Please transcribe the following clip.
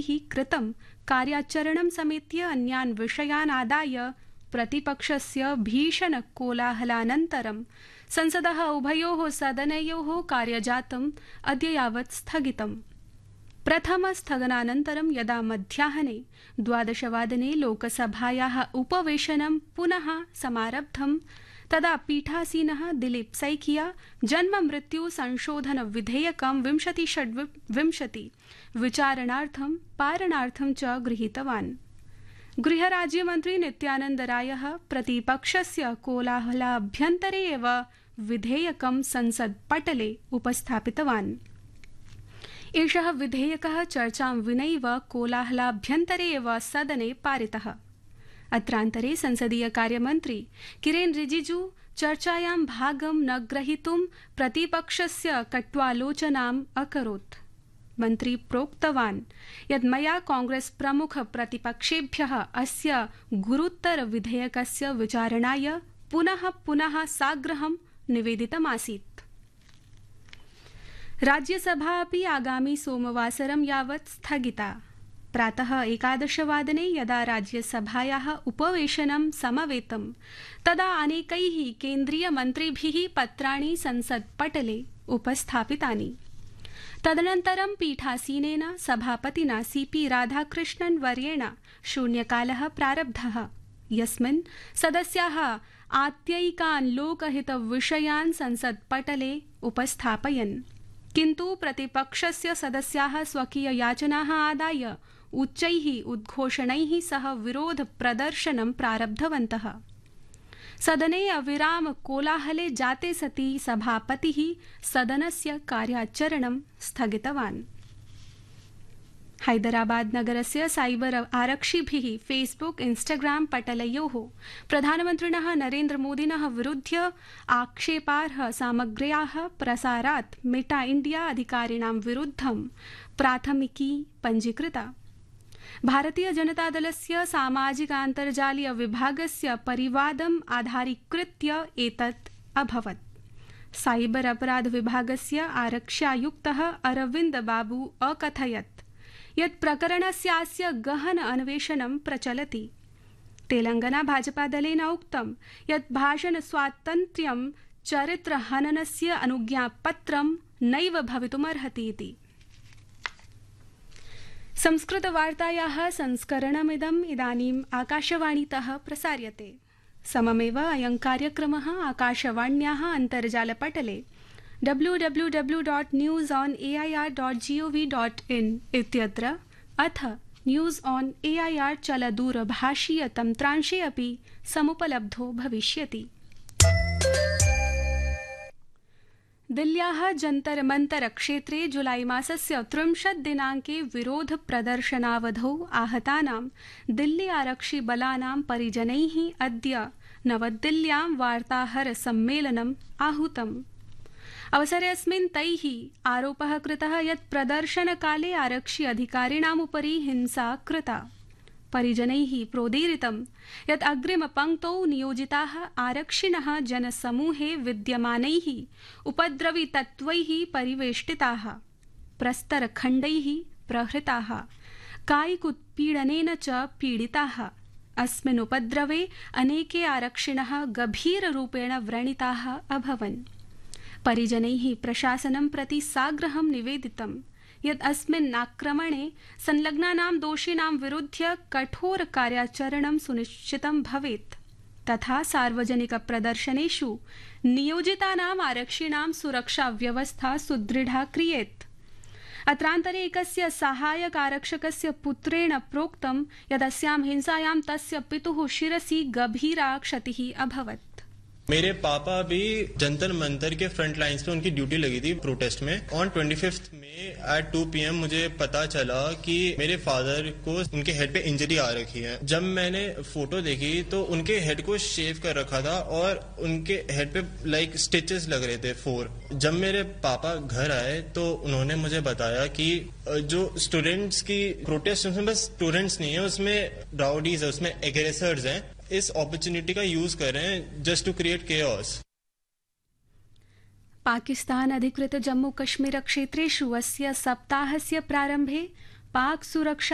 सभापतिः कृतं कार्याचरणं समेत्य अन्यान् विषयान् आदाय प्रतिपक्षस्य भीषण कोलाहलानन्तरं संसदः उभयोः सदनयोः कार्यजातम् अद्य यावत् स्थगितम्। प्रथम स्थगनानन्तरं यदा मध्याह्ने 12:00 लोकसभायाः उपवेशनं पुनः समारब्धं तदा पीठासीनः दिलीप सैकिया जन्म मृत्यु संशोधन विधेयकं 2026 विचारणार्थं पारणार्थं च गृहीतवान्। गृहराज्यमन्त्री नित्यानन्द रायः प्रतिपक्षस्य कोलाहलाभ्यन्तरे एव विधेयकं संसत्पटले उपस्थापितवान्। एषः विधेयकः चर्चां विनैव कोलाहलाभ्यन्तरे एव सदने पारितः। अत्रान्तरे संसदीय कार्यमन्त्री किरेन रिजिजू चर्चायां भागं न ग्रहीतुं प्रतिपक्षस्य कट्वालोचनाम् अकरोत्। मन्त्री प्रोक्तवान् यत् मया कांग्रेस प्रमुख प्रतिपक्षेभ्यः अस्य गुरुतर विधेयकस्य विचारणाय पुनः पुनः साग्रहं निवेदितमासीत्। राज्यसभा अपि आगामि सोमवासरं यावत् स्थगिता। प्रातः 11:00 यदा राज्यसभायाः उपवेशनं समवेतं तदा अनेकैः केन्द्रीयमन्त्रिभिः पत्राणि संसत्पटले उपस्थापितानि। तदनन्तरं पीठासीनेन सभापतिना सीपी राधाकृष्णन् वर्येण शून्यकालः प्रारब्धः, यस्मिन् सदस्याः आत्ययिकान् लोकहितविषयान् संसत्पटले उपस्थापयन्। किन्तु प्रतिपक्षस्य सदस्याः स्वकीययाचनाः आदाय उच्चैः उद्घोषणैः सह विरोध प्रदर्शनं प्रारब्धवन्तः। सदने अविराम कोलाहले जाते सति सभापतिः सदनस्य कार्याचरणं स्थगितवान्। हैदराबाद नगरस्य साइबर आरक्षिभिः फेसबुक इंस्टाग्राम पटलयोः प्रधानमन्त्रिणः नरेन्द्र मोदिनः विरुध्य आक्षेपार्ह सामग्र्याः प्रसारात् मेटा इंडिया अधिकारिणां विरुद्धं प्राथमिकी पञ्जीकृता। भारतीय जनता दलस्य सामाजिकान्तर्जालीय विभागस्य परिवादम् आधारीकृत्य एतत् अभवत्। साइबर अपराध विभागस्य आरक्ष्यायुक्तः अरविन्द बाबू अकथयत् यत् प्रकरणस्यास्य गहन अन्वेषणं प्रचलति। तेलंगाना भाजपा दलेन उक्तं यत् भाषण स्वातन्त्र्यं चरित्रहननस्य अनुज्ञापत्रं नैव भवितुमर्हति इति। संस्कृतवार्तायाः संस्करणमिदम् इदानीम् आकाशवाणीतः प्रसार्यते। सममेव अयं कार्यक्रमः आकाशवाण्याः अन्तर्जालपटले www.newsonair.gov.in इत्यत्र अथ न्यूज़ ऑन एआईआर चलदूरभाषीय तन्त्रांशे अपि समुपलब्धो भविष्यति। दिल्ल्याः जन्तर मंतर क्षेत्रे जुलाई मासस्य 30 दिनाङ्के विरोध प्रदर्शनावधौ आहतानां दिल्ली आरक्षि बलानां परिजनैः अद्य नवदिल्ल्यां वार्ताहर सम्मेलनम् आहूतम्। अवसरेऽस्मिन् तैः आरोपः कृतः यत् प्रदर्शनकाले आरक्षि अधिकारिणाम् उपरि हिंसा कृता। परिजनैः प्रोदीरितं यत् अग्रिमपङ्क्तौ नियोजिताः आरक्षिणः जनसमूहे विद्यमानैः उपद्रवी तत्त्वैः परिवेष्टिताः, प्रस्तरखण्डैः प्रहृताः, कायिकोत्पीडनेन च पीडिताः। अस्मिन् उपद्रवे अनेके आरक्षिणः गभीररूपेण व्रणिताः अभवन्। परिजनैः प्रशासनं प्रति साग्रहं निवेदितं यत् अस्मिन् आक्रमणे संलग्नानां दोषिणां विरुध्य कठोर कार्याचरणं सुनिश्चितं भवेत् तथा सार्वजनिक प्रदर्शनेषु नियोजितानाम् आरक्षिणां सुरक्षा व्यवस्था सुदृढा क्रियेत्। अत्रान्तरे एकस्य सहायक आरक्षकस्य पुत्रेण प्रोक्तं यदस्यां हिंसायां तस्य पितुः शिरसि गभीरा क्षतिः अभवत्। मेरे पापा भी जंतर मंतर के फ्रंट लाइंस पे उनकी ड्यूटी लगी थी प्रोटेस्ट में। ऑन 25 मई एट 2 PM मुझे पता चला कि मेरे फादर को उनके हेड पे इंजरी आ रखी है। जब मैंने फोटो देखी तो उनके हेड को शेव कर रखा था और उनके हेड पे लाइक स्टिचेस लग रहे थे 4। जब मेरे पापा घर आए तो उन्होंने मुझे बताया कि जो स्टूडेंट्स की प्रोटेस्ट उसमें बस स्टूडेंट्स नहीं है, उसमें राउडीज है, उसमें एग्रेसर्स हैं। इस अपॉर्चुनिटी का यूज कर रहे हैं just to create chaos. Pakistan अधिकृत जम्मू कश्मीर क्षेत्रेषु अस्य सप्ताहस्य प्रारम्भे पाक सुरक्षा